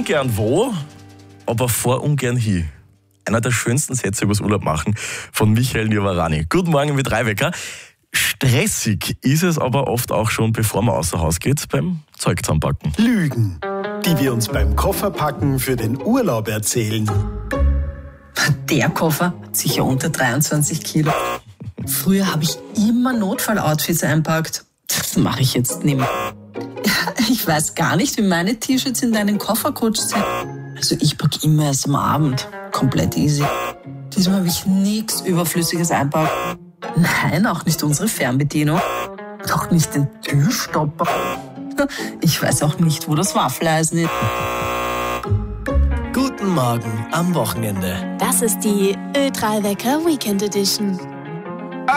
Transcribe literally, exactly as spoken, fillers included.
ungern wo, aber fahr ungern hin. Einer der schönsten Sätze übers Urlaub machen von Michael Nivarani. Guten Morgen mit Rheinwecker. Stressig ist es aber oft auch schon, bevor man außer Haus geht, beim Zeug zusammenpacken. Lügen, die wir uns beim Kofferpacken für den Urlaub erzählen. Der Koffer hat sicher unter dreiundzwanzig Kilo. Früher habe ich immer Notfalloutfits einpackt. Das mache ich jetzt nicht mehr. Ich weiß gar nicht, wie meine T-Shirts in deinen Koffer gerutscht sind. Also ich packe immer erst am Abend. Komplett easy. Diesmal habe ich nichts Überflüssiges einpackt. Nein, auch nicht unsere Fernbedienung. Auch nicht den Türstopper. Ich weiß auch nicht, wo das Waffeleisen ist. Guten Morgen am Wochenende. Das ist die Ö drei Wecker Weekend Edition.